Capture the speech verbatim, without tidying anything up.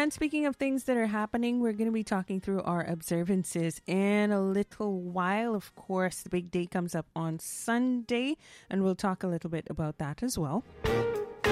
And speaking of things that are happening, we're going to be talking through our observances in a little while. Of course, the big day comes up on Sunday, and we'll talk a little bit about that as well.